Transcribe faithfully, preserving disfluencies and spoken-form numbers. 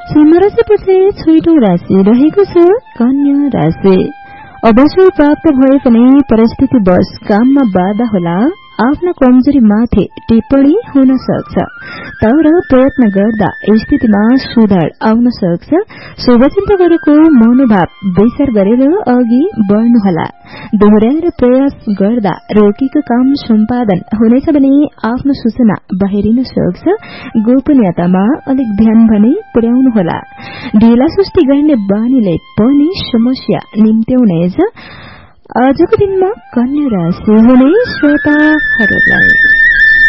शून्य राशिपछि छैटौं राशि रहेको छ कन्या राशि। अवसर प्राप्त भए पनि परिस्थितिवश काममा बाधा होला। आफ्ना कमजोरीमाथि टिप्पणी हुन सक्छ, तर प्रयत्न गर्दा स्थितिमा सुधार आउन सक्छ। शुभचिन्तकहरूको मनोभाव विचार गरेर अघि बढ्नुहोला। दोहोर्याएर प्रयास गर्दा रोकेको काम सम्पादन हुनेछ भने आफ्नो सूचना बाहिरिन सक्छ। गोपनीयतामा अलिक ध्यान भने पुर्याउनुहोला। ढिला सुस्ती गर्ने बानीले पनि समस्या निम्त्याउनेछ। आजको दिनमा कन्या राशि हुने श्रोताहरूलाई